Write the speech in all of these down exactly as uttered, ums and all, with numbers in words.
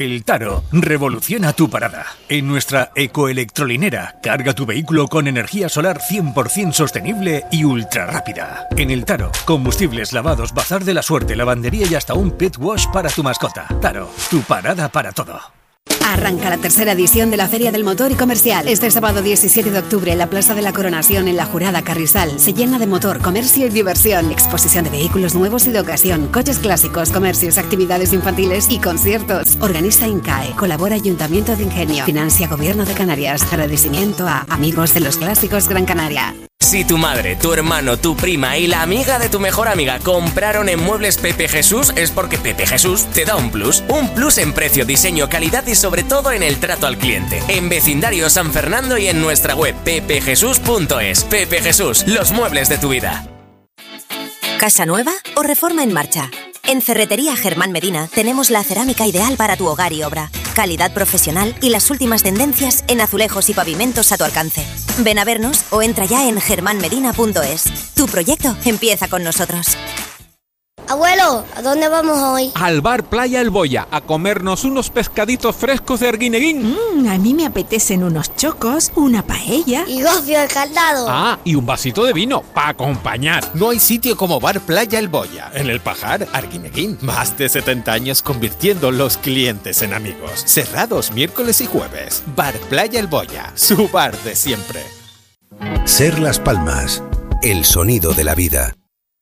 El Taro revoluciona tu parada. En nuestra ecoelectrolinera, carga tu vehículo con energía solar cien por ciento sostenible y ultra rápida. En El Taro, combustibles, lavados, bazar de la suerte, lavandería y hasta un pet wash para tu mascota. Taro, tu parada para todo. Arranca la tercera edición de la Feria del Motor y Comercial. Este sábado diecisiete de octubre en la Plaza de la Coronación en La Jurada, Carrizal. Se llena de motor, comercio y diversión. Exposición de vehículos nuevos y de ocasión, coches clásicos, comercios, actividades infantiles y conciertos. Organiza INCAE, colabora Ayuntamiento de Ingenio, financia Gobierno de Canarias. Agradecimiento a Amigos de los Clásicos Gran Canaria. Si tu madre, tu hermano, tu prima y la amiga de tu mejor amiga compraron en Muebles Pepe Jesús, es porque Pepe Jesús te da un plus. Un plus en precio, diseño, calidad y sobre todo en el trato al cliente. En Vecindario San Fernando y en nuestra web pepe jesús punto es. Pepe Jesús, los muebles de tu vida. ¿Casa nueva o reforma en marcha? En Ferretería Germán Medina tenemos la cerámica ideal para tu hogar y obra. Calidad profesional y las últimas tendencias en azulejos y pavimentos a tu alcance. Ven a vernos o entra ya en germán medina punto es. Tu proyecto empieza con nosotros. Abuelo, ¿a dónde vamos hoy? Al bar Playa El Boya, a comernos unos pescaditos frescos de Arguineguín. Mmm, a mí me apetecen unos chocos, una paella. Y gofio al caldado. Ah, y un vasito de vino, para acompañar. No hay sitio como Bar Playa El Boya. En El Pajar, Arguineguín. Más de setenta años convirtiendo los clientes en amigos. Cerrados miércoles y jueves. Bar Playa El Boya, su bar de siempre. Ser Las Palmas, el sonido de la vida.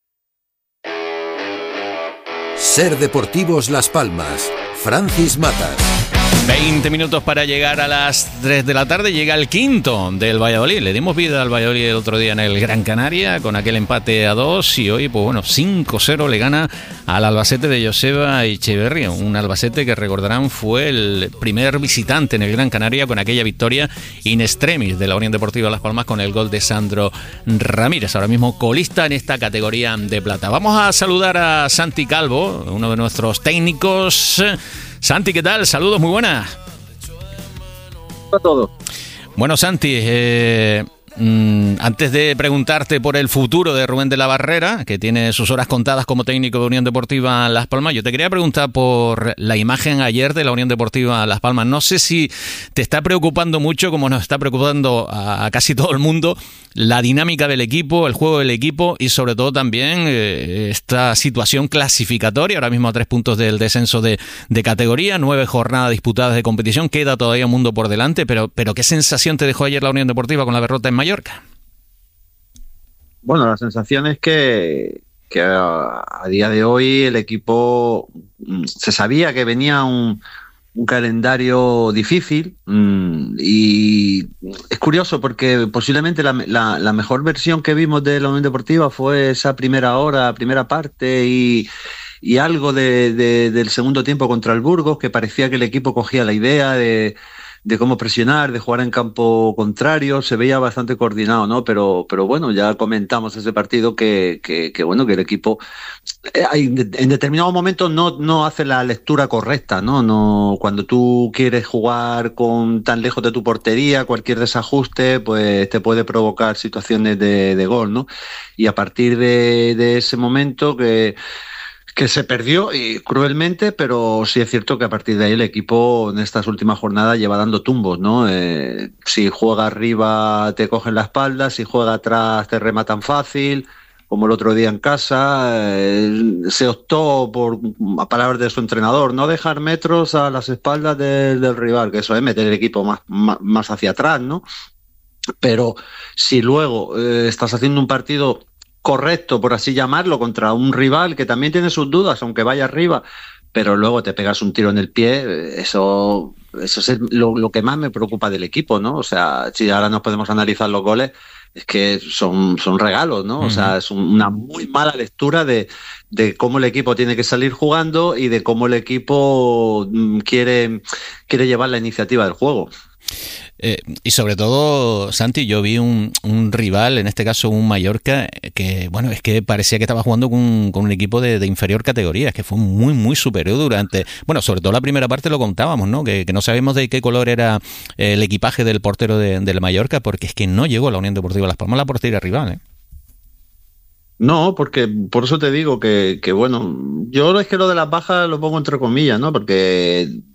Ser Deportivos Las Palmas, Francis Matas. veinte minutos para llegar a las tres de la tarde. Llega el quinto del Valladolid. Le dimos vida al Valladolid el otro día en el Gran Canaria con aquel empate a dos y hoy, pues bueno, cinco cero le gana al Albacete de Joseba Echeverría. Un Albacete que recordarán fue el primer visitante en el Gran Canaria con aquella victoria in extremis de la Unión Deportiva Las Palmas con el gol de Sandro Ramírez. Ahora mismo colista en esta categoría de plata. Vamos a saludar a Santi Calvo, uno de nuestros técnicos. Santi, ¿qué tal? Saludos, muy buenas. A todos. Bueno, Santi, eh, mmm, antes de preguntarte por el futuro de Rubén de la Barrera, que tiene sus horas contadas como técnico de Unión Deportiva Las Palmas, yo te quería preguntar por la imagen ayer de la Unión Deportiva Las Palmas. No sé si te está preocupando mucho, como nos está preocupando a, a casi todo el mundo, la dinámica del equipo, el juego del equipo y sobre todo también eh, esta situación clasificatoria, ahora mismo a tres puntos del descenso de, de categoría, nueve jornadas disputadas de competición, queda todavía un mundo por delante, pero, pero ¿qué sensación te dejó ayer la Unión Deportiva con la derrota en Mallorca? Bueno, la sensación es que, que a, a día de hoy el equipo se sabía que venía un un calendario difícil mmm, y es curioso porque posiblemente la, la, la mejor versión que vimos de la Unión Deportiva fue esa primera hora, primera parte y, y algo de, de, del segundo tiempo contra el Burgos, que parecía que el equipo cogía la idea de, de cómo presionar, de jugar en campo contrario, se veía bastante coordinado, ¿no? Pero, pero bueno, ya comentamos ese partido que, que, que bueno, que el equipo eh, en determinados momentos no, no hace la lectura correcta, ¿no? No, cuando tú quieres jugar con tan lejos de tu portería, cualquier desajuste, pues te puede provocar situaciones de, de gol, ¿no? Y a partir de, de ese momento que que se perdió y cruelmente, pero sí es cierto que a partir de ahí el equipo en estas últimas jornadas lleva dando tumbos, ¿no? Eh, si juega arriba te cogen la espalda, si juega atrás te rematan fácil, como el otro día en casa. Eh, se optó por, a palabras de su entrenador, no dejar metros a las espaldas del, del rival, que eso es meter el equipo más, más, más hacia atrás, ¿no? Pero si luego eh, estás haciendo un partido correcto, por así llamarlo, contra un rival que también tiene sus dudas, aunque vaya arriba, pero luego te pegas un tiro en el pie, eso, eso es lo, lo que más me preocupa del equipo, ¿no? O sea, si ahora nos podemos analizar los goles, es que son, son regalos, ¿no? Uh-huh. O sea, es una muy mala lectura de, de cómo el equipo tiene que salir jugando y de cómo el equipo quiere, quiere llevar la iniciativa del juego. Eh, y sobre todo, Santi, yo vi un, un rival, en este caso un Mallorca, que bueno, es que parecía que estaba jugando con, con un equipo de, de inferior categoría, es que fue muy, muy superior durante, bueno, sobre todo la primera parte lo contábamos, ¿no? Que, que no sabemos de qué color era el equipaje del portero de, del Mallorca, porque es que no llegó a la Unión Deportiva Las Palmas la portería rival, ¿eh? No, porque por eso te digo que, que, bueno, yo es que lo de las bajas lo pongo entre comillas, ¿no? Porque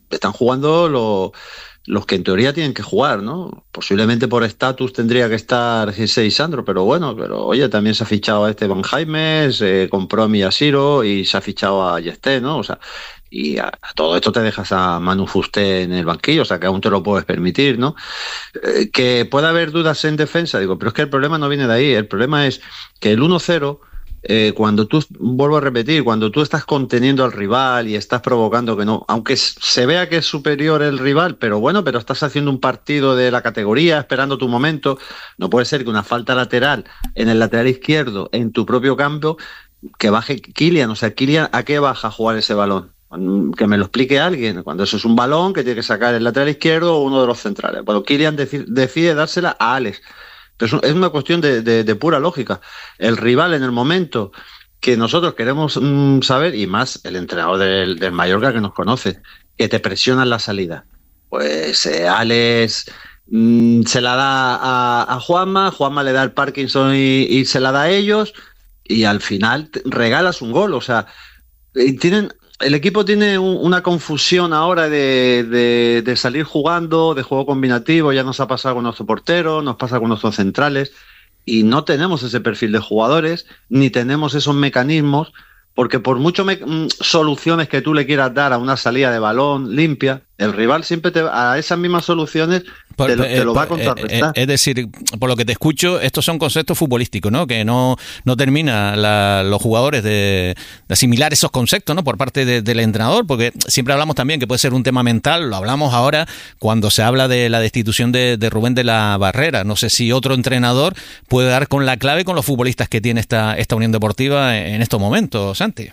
están jugando los, los que en teoría tienen que jugar, ¿no? Posiblemente por estatus tendría que estar Gise y Sandro, pero bueno, pero oye, también se ha fichado a este Van Jaime, se compró a Miyashiro y se ha fichado a Yesté, ¿no? O sea, y a, a todo esto te dejas a Manu Fusté en el banquillo, o sea, que aún te lo puedes permitir, ¿no? Eh, que pueda haber dudas en defensa, digo, pero es que el problema no viene de ahí, el problema es que el uno cero, eh, cuando tú, vuelvo a repetir, cuando tú estás conteniendo al rival y estás provocando que no, aunque se vea que es superior el rival, pero bueno, pero estás haciendo un partido de la categoría, esperando tu momento, no puede ser que una falta lateral en el lateral izquierdo, en tu propio campo, que baje Kylian, o sea, Kylian, ¿a qué baja a jugar ese balón? Que me lo explique alguien, cuando eso es un balón que tiene que sacar el lateral izquierdo o uno de los centrales. Bueno, Kylian deci- decide dársela a Alex, pero es una cuestión de, de, de pura lógica. El rival, en el momento que nosotros queremos mmm, saber, y más el entrenador del, del Mallorca que nos conoce, que te presiona en la salida, pues eh, Alex mmm, se la da a, a Juanma, Juanma le da el Parkinson y, y se la da a ellos, y al final te regalas un gol. O sea, tienen... El equipo tiene un, una confusión ahora de, de, de salir jugando, de juego combinativo, ya nos ha pasado con nuestro portero, nos pasa con nuestros centrales, y no tenemos ese perfil de jugadores, ni tenemos esos mecanismos, porque por muchas me- soluciones que tú le quieras dar a una salida de balón limpia, el rival siempre te, a esas mismas soluciones Por, te, lo, te lo va a por, contrarrestar. Eh, es decir, por lo que te escucho, estos son conceptos futbolísticos, ¿no? Que no, no termina la, los jugadores de, de asimilar esos conceptos, ¿no? Por parte de, del entrenador, porque siempre hablamos también que puede ser un tema mental, lo hablamos ahora cuando se habla de la destitución de, de Rubén de la Barrera. No sé si otro entrenador puede dar con la clave con los futbolistas que tiene esta, esta Unión Deportiva en estos momentos, Santi.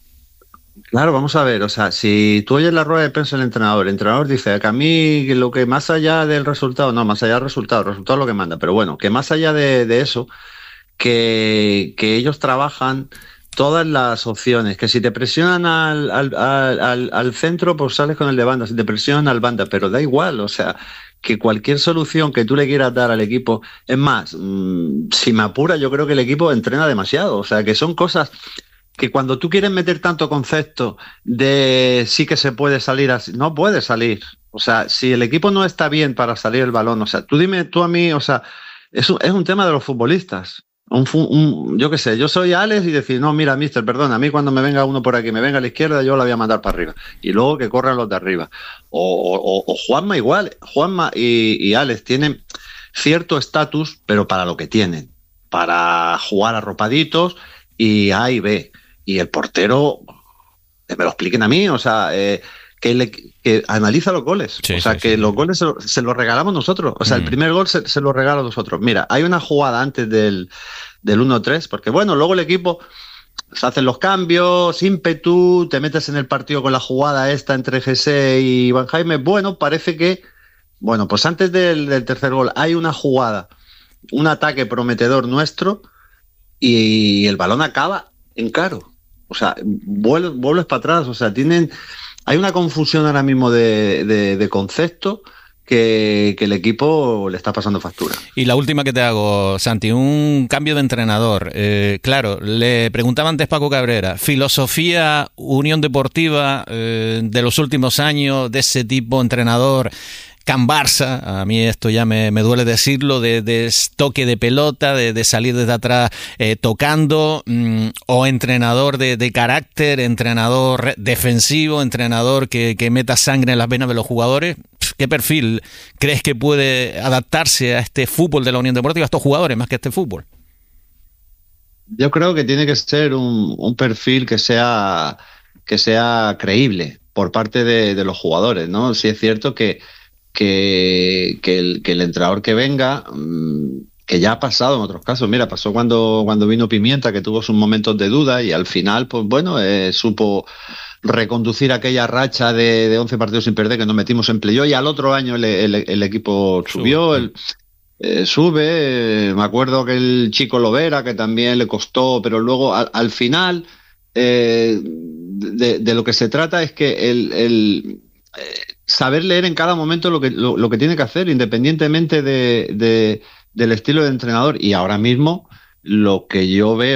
Claro, vamos a ver, o sea, si tú oyes la rueda de prensa del entrenador, el entrenador dice que a mí lo que más allá del resultado, no, más allá del resultado, el resultado es lo que manda, pero bueno, que más allá de, de eso, que, que ellos trabajan todas las opciones, que si te presionan al, al, al, al centro, pues sales con el de banda, si te presionan al banda, pero da igual, o sea, que cualquier solución que tú le quieras dar al equipo, es más, mmm, si me apura, yo creo que el equipo entrena demasiado, o sea, que son cosas... que cuando tú quieres meter tanto concepto de sí que se puede salir así, no puede salir. O sea, si el equipo no está bien para salir el balón, o sea, tú dime tú a mí, o sea, es un, es un tema de los futbolistas. Un, un, yo qué sé, yo soy Alex y decir, no, mira, mister, perdón, a mí cuando me venga uno por aquí, me venga a la izquierda, yo la voy a mandar para arriba. Y luego que corran los de arriba. O, o, o Juanma igual, Juanma y, y Alex tienen cierto estatus, pero para lo que tienen. Para jugar arropaditos y A y B. Y el portero, que me lo expliquen a mí, o sea, eh, que, le, que analiza los goles. Sí, o sea, sí, que sí. los goles se, se los regalamos nosotros. O sea, mm. el primer gol se, se lo regala nosotros. Mira, hay una jugada antes del, del uno tres, porque bueno, luego el equipo se hacen los cambios, ímpetu, te metes en el partido con la jugada esta entre Gese y Van Jaime. Bueno, parece que, bueno, pues antes del, del tercer gol hay una jugada, un ataque prometedor nuestro y el balón acaba en claro. O sea, vuelves, vuelves para atrás, o sea, tienen, hay una confusión ahora mismo de, de, de concepto que, que el equipo le está pasando factura. Y la última que te hago, Santi, un cambio de entrenador. Eh, claro, le preguntaba antes Paco Cabrera, filosofía Unión Deportiva eh, de los últimos años, de ese tipo de entrenador, Can Barça, a mí esto ya me, me duele decirlo, de, de toque de pelota, de, de salir desde atrás eh, tocando, mmm, o entrenador de, de carácter, entrenador defensivo, entrenador que, que meta sangre en las venas de los jugadores. ¿Qué perfil crees que puede adaptarse a este fútbol de la Unión Deportiva, a estos jugadores más que a este fútbol? Yo creo que tiene que ser un, un perfil que sea, que sea creíble por parte de, de los jugadores, ¿no? Sí es cierto que Que, que, el, que el entrenador que venga, que ya ha pasado en otros casos, mira, pasó cuando, cuando vino Pimienta, que tuvo sus momentos de duda y al final, pues bueno, eh, supo reconducir aquella racha de, de once partidos sin perder que nos metimos en playoff y al otro año el, el, el equipo subió, el, eh, sube, eh, me acuerdo que el Chico Lovera, que también le costó, pero luego al, al final eh, de, de lo que se trata es que el... el eh, saber leer en cada momento lo que, lo, lo que tiene que hacer, independientemente de, de, del estilo de entrenador. Y ahora mismo lo que yo veo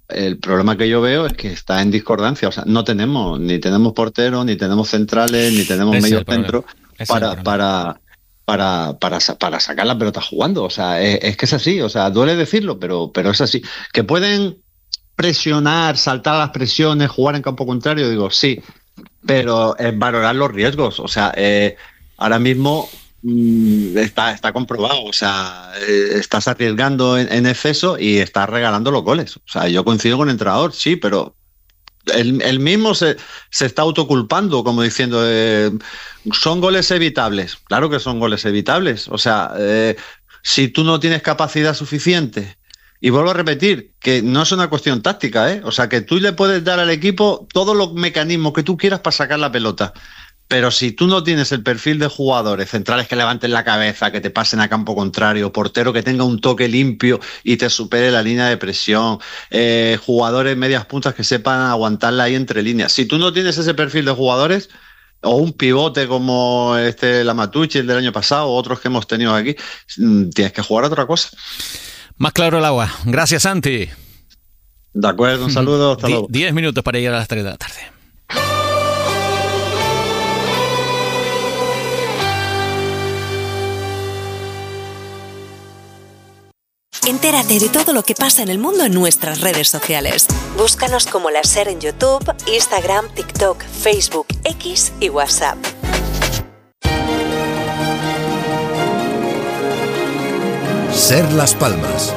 el problema que yo veo es que está en discordancia. O sea, no tenemos, ni tenemos porteros, ni tenemos centrales, ni tenemos medio centro para, para, para, para, para sacar la pelota jugando. O sea, es, es que es así. O sea, duele decirlo, pero, pero es así. Que pueden presionar, saltar las presiones, jugar en campo contrario, digo, sí, pero es valorar los riesgos. O sea, eh, ahora mismo mmm, está, está comprobado. O sea, eh, estás arriesgando en, en exceso y estás regalando los goles. O sea, yo coincido con el entrenador, sí, pero él, él mismo se, se está autoculpando, como diciendo, eh, son goles evitables. Claro que son goles evitables. O sea, eh, si tú no tienes capacidad suficiente. Y vuelvo a repetir, que no es una cuestión táctica, ¿eh? O sea, que tú le puedes dar al equipo todos los mecanismos que tú quieras para sacar la pelota. Pero si tú no tienes el perfil de jugadores, centrales que levanten la cabeza, que te pasen a campo contrario, portero que tenga un toque limpio y te supere la línea de presión, eh, jugadores medias puntas que sepan aguantarla ahí entre líneas. Si tú no tienes ese perfil de jugadores, o un pivote como este Lamatucci, el del año pasado, o otros que hemos tenido aquí, tienes que jugar a otra cosa. Más claro el agua. Gracias, Santi. De acuerdo, un saludo. Hasta luego. Diez minutos para llegar a las tres de la tarde. Entérate de todo lo que pasa en el mundo en nuestras redes sociales. Búscanos como La SER en YouTube, Instagram, TikTok, Facebook, X y WhatsApp. SER Las Palmas.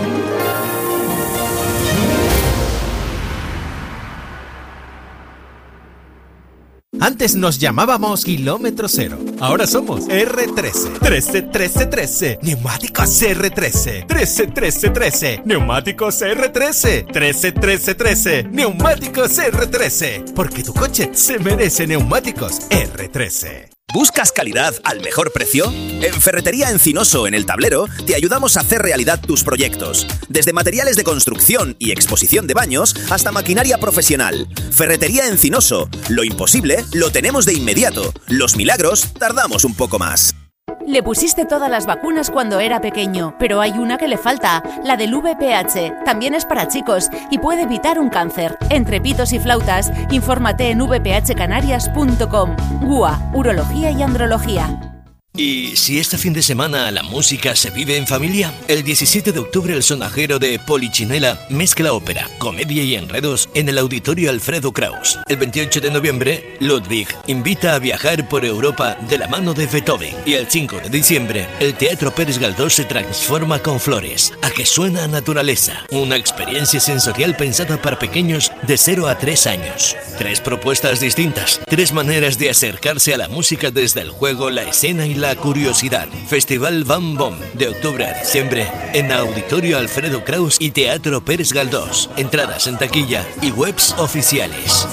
Antes nos llamábamos Kilómetro Cero. Ahora somos R trece. trece, trece, trece. Neumáticos R trece. trece, trece, trece. Neumáticos R trece. trece, trece, trece. Neumáticos R trece. Porque tu coche se merece neumáticos R trece. ¿Buscas calidad al mejor precio? En Ferretería Encinoso, en El Tablero, te ayudamos a hacer realidad tus proyectos. Desde materiales de construcción y exposición de baños hasta maquinaria profesional. Ferretería Encinoso. Lo imposible lo tenemos de inmediato. Los milagros tardamos un poco más. Le pusiste todas las vacunas cuando era pequeño, pero hay una que le falta, la del V P H. También es para chicos y puede evitar un cáncer. Entre pitos y flautas, infórmate en v p h canarias punto com. G U A, Urología y Andrología. ¿Y si este fin de semana la música se vive en familia? El diecisiete de octubre el sonajero de Polichinela mezcla ópera, comedia y enredos en el Auditorio Alfredo Kraus. El veintiocho de noviembre, Ludwig invita a viajar por Europa de la mano de Beethoven. Y el cinco de diciembre, el Teatro Pérez Galdós se transforma con Flores, a que suena naturaleza. Una experiencia sensorial pensada para pequeños de cero a tres años. Tres propuestas distintas, tres maneras de acercarse a la música desde el juego, la escena y la La curiosidad. Festival Bam Bom de octubre a diciembre en Auditorio Alfredo Kraus y Teatro Pérez Galdós. Entradas en taquilla y webs oficiales.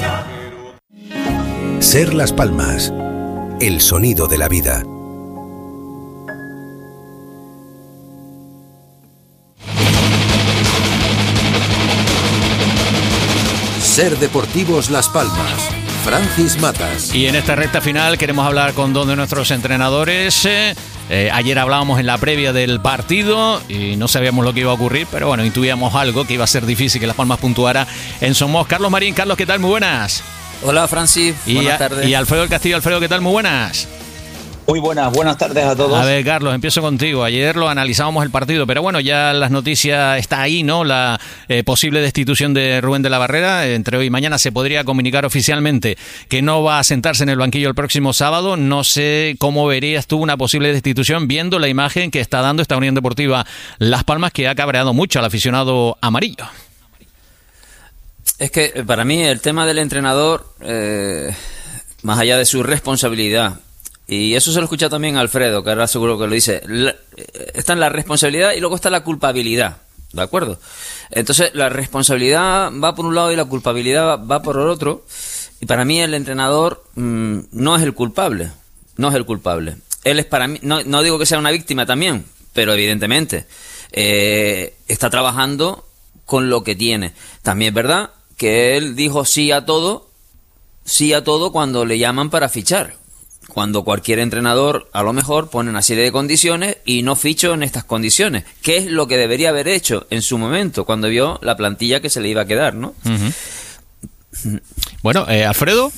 SER Las Palmas. El sonido de la vida. SER Deportivos Las Palmas. Francis Matas. Y en esta recta final queremos hablar con dos de nuestros entrenadores. Eh, eh, ayer hablábamos en la previa del partido y no sabíamos lo que iba a ocurrir, pero bueno, intuíamos algo, que iba a ser difícil que Las Palmas puntuara en Somos. Carlos Marín, Carlos, ¿qué tal? Muy buenas. Hola, Francis. Y buenas a, tardes. Y Alfredo del Castillo. Alfredo, ¿qué tal? Muy buenas. Muy buenas, buenas tardes a todos. A ver, Carlos, empiezo contigo. Ayer lo analizábamos el partido, pero bueno, ya las noticias está ahí, ¿no? La eh, posible destitución de Rubén de la Barrera. Entre hoy y mañana se podría comunicar oficialmente que no va a sentarse en el banquillo el próximo sábado. No sé cómo verías tú una posible destitución viendo la imagen que está dando esta Unión Deportiva Las Palmas, que ha cabreado mucho al aficionado amarillo. Es que para mí el tema del entrenador, eh, más allá de su responsabilidad, y eso se lo escucha también a Alfredo, que ahora seguro que lo dice, la, está en la responsabilidad y luego está la culpabilidad, ¿de acuerdo? Entonces la responsabilidad va por un lado y la culpabilidad va por el otro, y para mí el entrenador mmm, no es el culpable, no es el culpable. Él es para mí, no, no digo que sea una víctima también, pero evidentemente eh, está trabajando con lo que tiene. También es verdad que él dijo sí a todo, sí a todo cuando le llaman para fichar. cuando cualquier entrenador a lo mejor pone una serie de condiciones y no ficho en estas condiciones, que es lo que debería haber hecho en su momento cuando vio la plantilla que se le iba a quedar, ¿no? Uh-huh. Bueno, eh, Alfredo.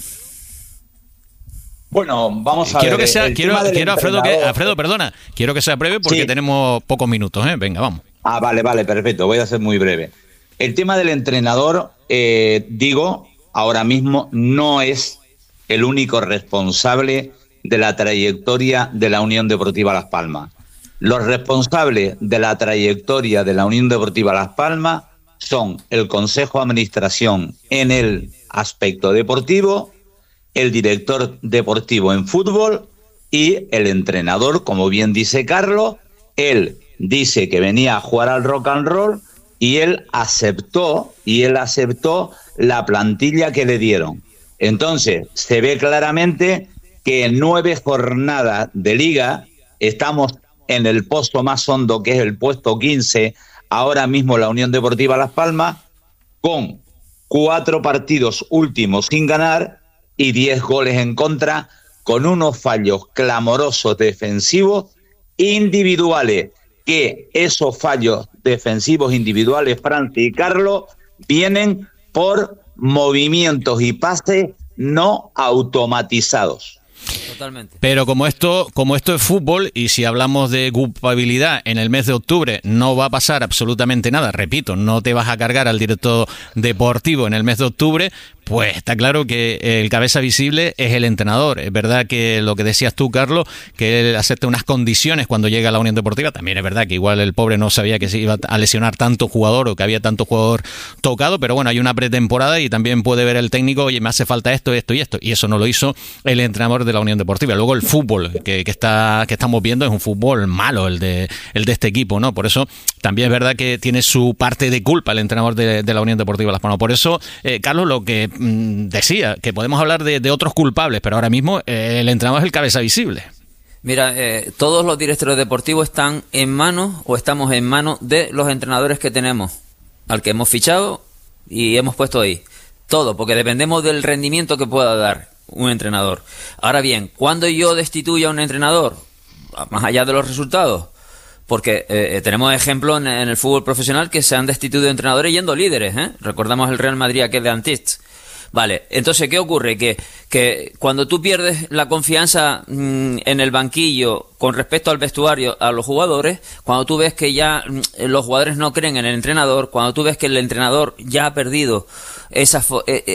Bueno, vamos a quiero ver. Que sea, quiero, quiero Alfredo, que, Alfredo, perdona, quiero que sea breve porque sí. tenemos pocos minutos, ¿eh? Venga, vamos. Ah, vale, vale, perfecto, voy a ser muy breve. El tema del entrenador, eh, digo, ahora mismo no es el único responsable de la trayectoria de la Unión Deportiva Las Palmas. Los responsables de la trayectoria de la Unión Deportiva Las Palmas son el Consejo de Administración en el aspecto deportivo, el director deportivo en fútbol y el entrenador, como bien dice Carlos. Él dice que venía a jugar al rock and roll y él aceptó, y él aceptó la plantilla que le dieron. Entonces, se ve claramente que en nueve jornadas de liga estamos en el posto más hondo, que es el puesto quince, ahora mismo la Unión Deportiva Las Palmas, con cuatro partidos últimos sin ganar y diez goles en contra, con unos fallos clamorosos defensivos individuales, que esos fallos defensivos individuales, Francis y Carlos, vienen por movimientos y pases no automatizados. Totalmente. Pero como esto, como esto es fútbol, y si hablamos de culpabilidad en el mes de octubre, no va a pasar absolutamente nada. Repito, no te vas a cargar al director deportivo en el mes de octubre, pues está claro que el cabeza visible es el entrenador. Es verdad que lo que decías tú, Carlos, que él acepta unas condiciones cuando llega a la Unión Deportiva. También es verdad que igual el pobre no sabía que se iba a lesionar tanto jugador o que había tanto jugador tocado, pero bueno, hay una pretemporada y también puede ver el técnico, oye, me hace falta esto, esto y esto. Y eso no lo hizo el entrenador de la Unión Deportiva. Luego el fútbol que, que está que estamos viendo es un fútbol malo, el de el de este equipo, ¿no? Por eso también es verdad que tiene su parte de culpa el entrenador de, de la Unión Deportiva Las Palmas. Por eso, eh, Carlos, lo que mmm, decía, que podemos hablar de, de otros culpables, pero ahora mismo eh, el entrenador es el cabeza visible. Mira, eh, todos los directores deportivos están en manos o estamos en manos de los entrenadores que tenemos, al que hemos fichado y hemos puesto ahí. Todo, porque dependemos del rendimiento que pueda dar un entrenador. Ahora bien, ¿cuándo yo destituyo a un entrenador? Más allá de los resultados. Porque eh, tenemos ejemplos en, en el fútbol profesional que se han destituido entrenadores yendo líderes, ¿eh? Recordamos el Real Madrid, que es de Antist. Vale, entonces, ¿qué ocurre? Que, que cuando tú pierdes la confianza mmm, en el banquillo con respecto al vestuario, a los jugadores, cuando tú ves que ya mmm, los jugadores no creen en el entrenador, cuando tú ves que el entrenador ya ha perdido esa,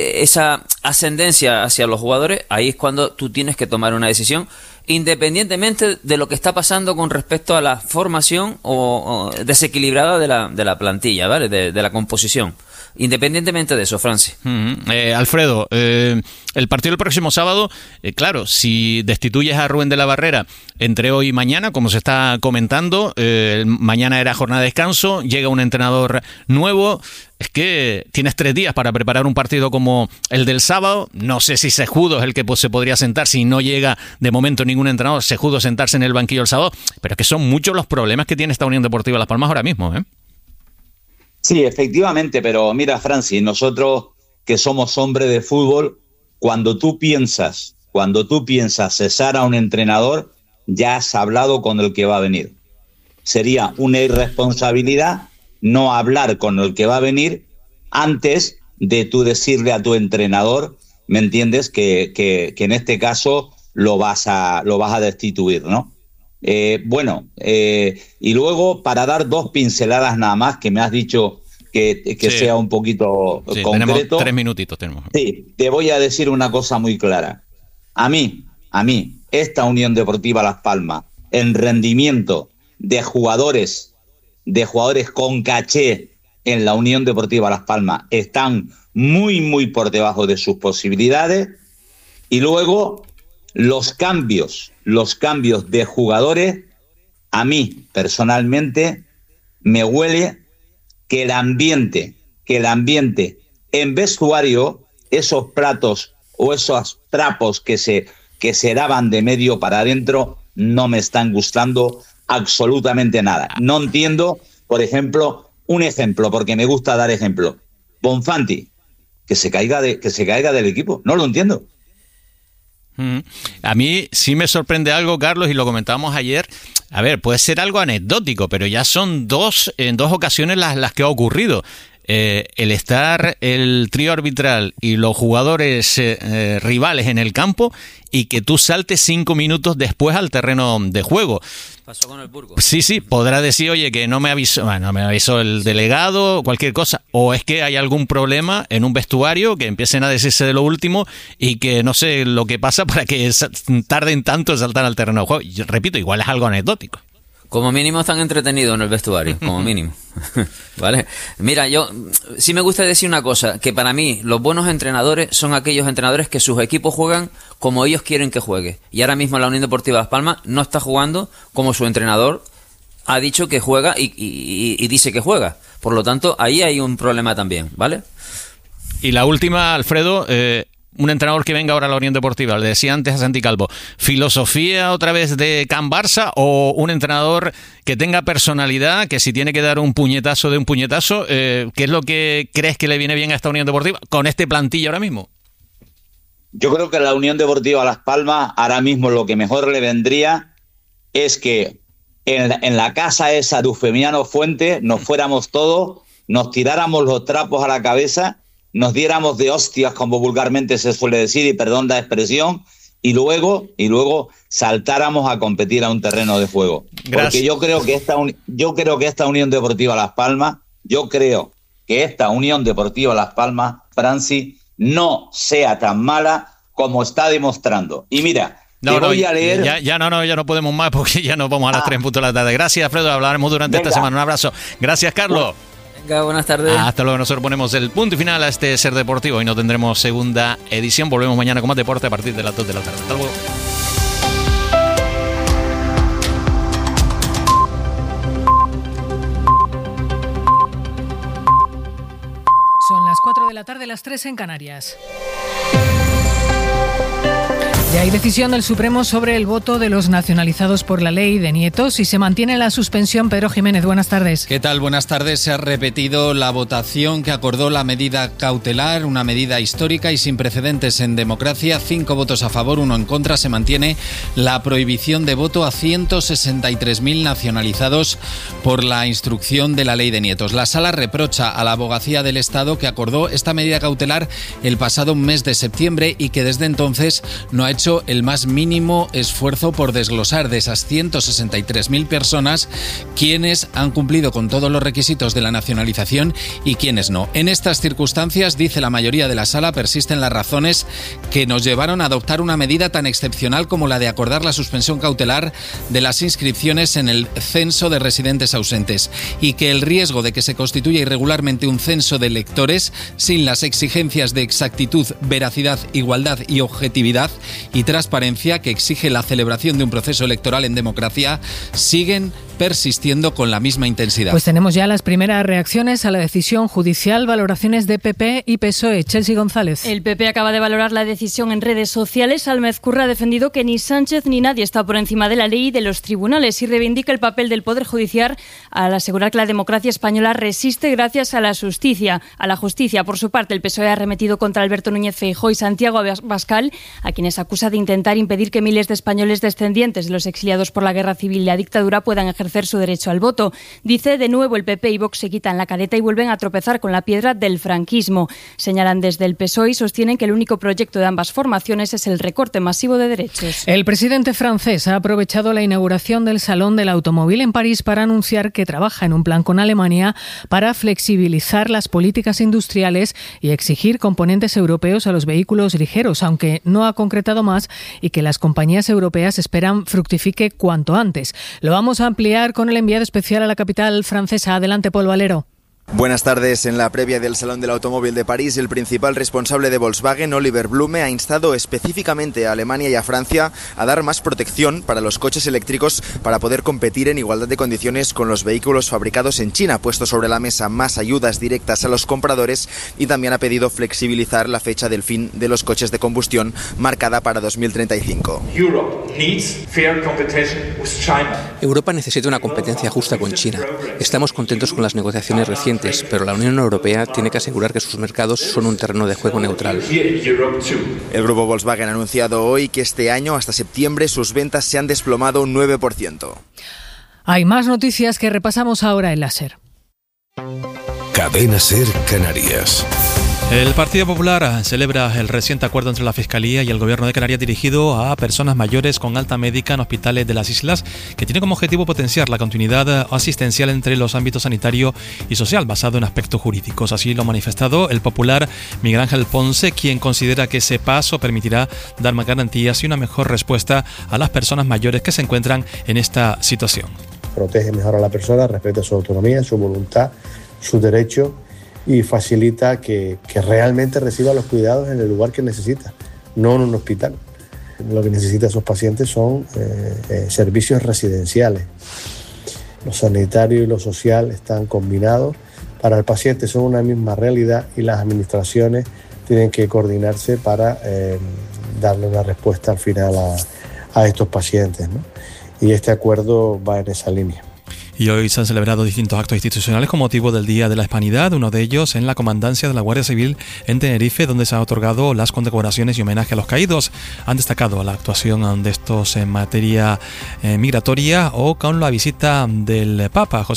esa ascendencia hacia los jugadores, ahí es cuando tú tienes que tomar una decisión, independientemente de lo que está pasando con respecto a la formación o, o desequilibrada de la, de la plantilla, ¿vale? De, de la composición. Independientemente de eso, Francis. Uh-huh. eh, Alfredo, eh, el partido del próximo sábado, eh, claro, si destituyes a Rubén de la Barrera entre hoy y mañana, como se está comentando, eh, mañana era jornada de descanso, llega un entrenador nuevo, es que tienes tres días para preparar un partido como el del sábado. No sé si Sejudo es el que pues, se podría sentar si no llega de momento ningún entrenador, Sejudo sentarse en el banquillo el sábado, pero es que son muchos los problemas que tiene esta Unión Deportiva Las Palmas ahora mismo, ¿eh? Sí, efectivamente, pero mira, Francis, nosotros que somos hombres de fútbol, cuando tú piensas, cuando tú piensas cesar a un entrenador, ya has hablado con el que va a venir. Sería una irresponsabilidad no hablar con el que va a venir antes de tú decirle a tu entrenador, ¿me entiendes? Que, que, que en este caso lo vas a, lo vas a destituir, ¿no? Eh, bueno, eh, y luego para dar dos pinceladas nada más, que me has dicho que, que sí. sea un poquito sí, concreto. Tenemos tres minutitos. Tenemos. Sí, te voy a decir una cosa muy clara. A mí, a mí, esta Unión Deportiva Las Palmas, en rendimiento de jugadores, de jugadores con caché en la Unión Deportiva Las Palmas, están muy, muy por debajo de sus posibilidades. Y luego los cambios, los cambios de jugadores, a mí personalmente me huele que el ambiente, que el ambiente en vestuario, esos platos o esos trapos que se, que se daban de medio para adentro, no me están gustando absolutamente nada. No entiendo, por ejemplo, un ejemplo, porque me gusta dar ejemplo. Bonfanti, que se caiga de, que se caiga del equipo, no lo entiendo. Mm. A mí sí me sorprende algo, Carlos, y lo comentábamos ayer. A ver, puede ser algo anecdótico, pero ya son dos, en dos ocasiones las, las que ha ocurrido. Eh, el estar el trío arbitral y los jugadores eh, eh, rivales en el campo y que tú saltes cinco minutos después al terreno de juego. Pasó con el Burgos. Sí, sí, podrá decir, oye, que no me avisó, bueno, me avisó el delegado, cualquier cosa, o es que hay algún problema en un vestuario, que empiecen a decirse de lo último y que no sé lo que pasa para que tarden tanto en saltar al terreno de juego. Yo repito, igual es algo anecdótico. Como mínimo están entretenidos en el vestuario, como mínimo. ¿Vale? Mira, yo sí me gusta decir una cosa, que para mí los buenos entrenadores son aquellos entrenadores que sus equipos juegan como ellos quieren que juegue. Y ahora mismo la Unión Deportiva Las Palmas no está jugando como su entrenador ha dicho que juega y, y, y dice que juega. Por lo tanto, ahí hay un problema también, ¿vale? Y la última, Alfredo... Eh... Un entrenador que venga ahora a la Unión Deportiva, le decía antes a Santi Calvo, ¿filosofía otra vez de Can Barça o un entrenador que tenga personalidad, que si tiene que dar un puñetazo de un puñetazo, eh, ¿qué es lo que crees que le viene bien a esta Unión Deportiva con este plantillo ahora mismo? Yo creo que a la Unión Deportiva Las Palmas ahora mismo lo que mejor le vendría es que en, en la casa esa de Eufemiano Fuente nos fuéramos todos, nos tiráramos los trapos a la cabeza, nos diéramos de hostias, como vulgarmente se suele decir, y perdón la expresión, y luego y luego saltáramos a competir a un terreno de juego. Gracias. Porque yo creo que esta yo creo que esta Unión Deportiva Las Palmas, yo creo que esta Unión Deportiva Las Palmas, Francis, no sea tan mala como está demostrando. Y mira, no, te no, voy a leer... Ya, ya no, no, ya no podemos más porque ya nos vamos a las ah. tres en punto de la tarde. Gracias, Alfredo, hablaremos durante Venga. esta semana. Un abrazo. Gracias, Carlos. Bueno. Venga, buenas tardes. Hasta luego, nosotros ponemos el punto y final a este Ser Deportivo y no tendremos segunda edición. Volvemos mañana con más deporte a partir de las dos de la tarde. Hasta luego. Son las cuatro de la tarde, las tres en Canarias. Ya hay decisión del Supremo sobre el voto de los nacionalizados por la ley de nietos y se mantiene la suspensión. Pedro Jiménez, buenas tardes. ¿Qué tal? Buenas tardes. Se ha repetido la votación que acordó la medida cautelar, una medida histórica y sin precedentes en democracia. Cinco votos a favor, uno en contra. Se mantiene la prohibición de voto a ciento sesenta y tres mil nacionalizados por la instrucción de la ley de nietos. La Sala reprocha a la Abogacía del Estado que acordó esta medida cautelar el pasado mes de septiembre y que desde entonces no ha hecho el más mínimo esfuerzo por desglosar de esas ciento sesenta y tres mil personas quienes han cumplido con todos los requisitos de la nacionalización y quienes no. En estas circunstancias, dice la mayoría de la Sala, persisten las razones que nos llevaron a adoptar una medida tan excepcional como la de acordar la suspensión cautelar de las inscripciones en el censo de residentes ausentes y que el riesgo de que se constituya irregularmente un censo de electores sin las exigencias de exactitud, veracidad, igualdad y objetividad y transparencia que exige la celebración de un proceso electoral en democracia siguen persistiendo con la misma intensidad. Pues tenemos ya las primeras reacciones a la decisión judicial, valoraciones de P P y P S O E. Chelsea González. El P P acaba de valorar la decisión en redes sociales. Almezcurra ha defendido que ni Sánchez ni nadie está por encima de la ley y de los tribunales y reivindica el papel del Poder Judicial al asegurar que la democracia española resiste gracias a la justicia. A la justicia. Por su parte, el P S O E ha arremetido contra Alberto Núñez Feijóo y Santiago Abascal, a quienes acusa de intentar impedir que miles de españoles descendientes de los exiliados por la guerra civil y la dictadura puedan ejercer su derecho al voto. Dice, de nuevo el P P y Vox se quitan la careta y vuelven a tropezar con la piedra del franquismo. Señalan desde el P S O E y sostienen que el único proyecto de ambas formaciones es el recorte masivo de derechos. El presidente francés ha aprovechado la inauguración del Salón del Automóvil en París para anunciar que trabaja en un plan con Alemania para flexibilizar las políticas industriales y exigir componentes europeos a los vehículos ligeros, aunque no ha concretado más y que las compañías europeas esperan fructifique cuanto antes. Lo vamos a ampliar con el enviado especial a la capital francesa. Adelante, Paul Valero. Buenas tardes. En la previa del Salón del Automóvil de París, el principal responsable de Volkswagen, Oliver Blume, ha instado específicamente a Alemania y a Francia a dar más protección para los coches eléctricos para poder competir en igualdad de condiciones con los vehículos fabricados en China. Ha puesto sobre la mesa más ayudas directas a los compradores y también ha pedido flexibilizar la fecha del fin de los coches de combustión marcada para dos mil treinta y cinco. Europa necesita una competencia justa con China. Estamos contentos con las negociaciones recientes pacientes, pero la Unión Europea tiene que asegurar que sus mercados son un terreno de juego neutral. El grupo Volkswagen ha anunciado hoy que este año, hasta septiembre, sus ventas se han desplomado un nueve por ciento. Hay más noticias que repasamos ahora en la SER. Cadena SER Canarias. El Partido Popular celebra el reciente acuerdo entre la Fiscalía y el Gobierno de Canarias dirigido a personas mayores con alta médica en hospitales de las islas, que tiene como objetivo potenciar la continuidad asistencial entre los ámbitos sanitario y social, basado en aspectos jurídicos. Así lo ha manifestado el popular Miguel Ángel Ponce, quien considera que ese paso permitirá dar más garantías y una mejor respuesta a las personas mayores que se encuentran en esta situación. Protege mejor a la persona, respeta su autonomía, su voluntad, sus derechos, y facilita que, que realmente reciba los cuidados en el lugar que necesita, no en un hospital. Lo que necesitan esos pacientes son eh, eh, servicios residenciales. Lo sanitario y lo social están combinados. Para el paciente son una misma realidad y las administraciones tienen que coordinarse para eh, darle una respuesta al final a, a estos pacientes, ¿no? Y este acuerdo va en esa línea. Y hoy se han celebrado distintos actos institucionales con motivo del Día de la Hispanidad, uno de ellos en la Comandancia de la Guardia Civil en Tenerife, donde se han otorgado las condecoraciones y homenaje a los caídos. Han destacado la actuación de estos en materia eh, migratoria o con la visita del Papa. José